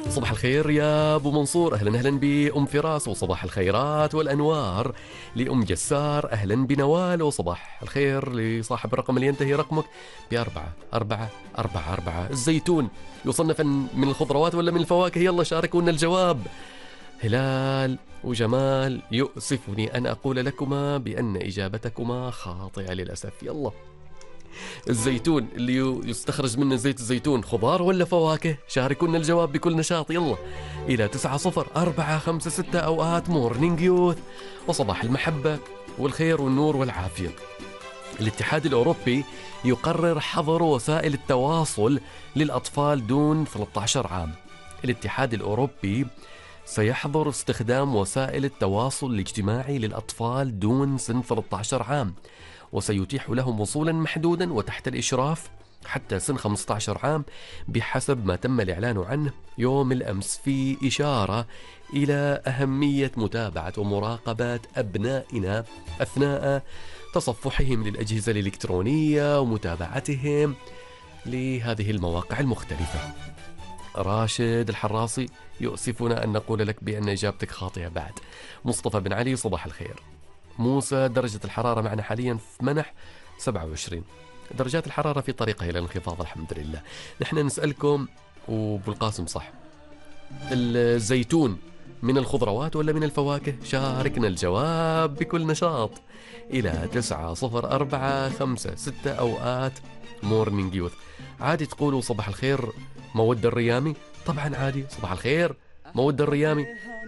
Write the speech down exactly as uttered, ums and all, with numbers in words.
صباح الخير يا أبو منصور، أهلا أهلا بأم فراس، وصباح الخيرات والأنوار لأم جسار، أهلا بنوال، وصباح الخير لصاحب الرقم اللي ينتهي رقمك بأربعة أربعة أربعة أربعة. الزيتون يصنف من الخضروات ولا من الفواكه؟ يلا شاركونا الجواب. هلال وجمال، يؤسفني أن أقول لكما بأن إجابتكما خاطئة للأسف. يلا، الزيتون اللي يستخرج منه زيت الزيتون خضار ولا فواكه؟ شاركونا الجواب بكل نشاط. يلا إلى تسعة صفر أربعة خمسة ستة أوقات مورنينج يوث، وصباح المحبة والخير والنور والعافية. الاتحاد الأوروبي يقرر حظر وسائل التواصل للأطفال دون ثلاثة عشر عام. الاتحاد الأوروبي سيحظر استخدام وسائل التواصل الاجتماعي للأطفال دون سن ثلاثة عشر عام، وسيتيح لهم وصولا محدودا وتحت الإشراف حتى سن خمسة عشر عام بحسب ما تم الإعلان عنه يوم الأمس، في إشارة إلى أهمية متابعة ومراقبة أبنائنا أثناء تصفحهم للأجهزة الإلكترونية ومتابعتهم لهذه المواقع المختلفة. راشد الحراصي، يؤسفنا أن نقول لك بأن إجابتك خاطئة بعد. مصطفى بن علي، صباح الخير. موسى، درجة الحرارة معنا حاليا في منح سبعة وعشرين، درجات الحرارة في طريقها إلى الانخفاض الحمد لله. نحن نسألكم، وبالقاسم صح، الزيتون من الخضروات ولا من الفواكه؟ شاركنا الجواب بكل نشاط إلى تسعة صفر أربعة خمسة ستة أوقات مورنينج يوث. عادي تقولوا صباح الخير مودة الريامي؟ طبعا عادي، صباح الخير مودة الريامي.